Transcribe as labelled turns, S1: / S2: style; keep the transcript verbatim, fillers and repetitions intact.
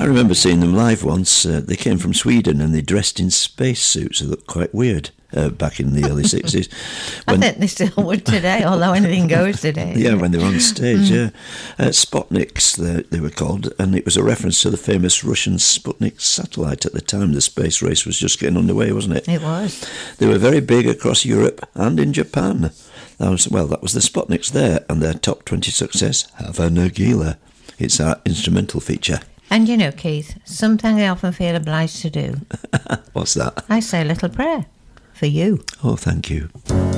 S1: I remember seeing them live once. Uh, they came from Sweden and they dressed in space suits. They looked quite weird uh, back in the early sixties.
S2: I think they still would today, although anything goes today.
S1: Yeah, when they were on stage, yeah. Uh, Sputniks, they, they were called, and it was a reference to the famous Russian Sputnik satellite at the time. The space race was just getting underway, wasn't it?
S2: It was.
S1: They were very big across Europe and in Japan. That was, well, that was the Sputniks there, and their top twenty success, Hava Nagila. It's our instrumental feature.
S2: And you know, Keith, something I often feel obliged to do.
S1: What's that?
S2: I say a little prayer for you.
S1: Oh, thank you.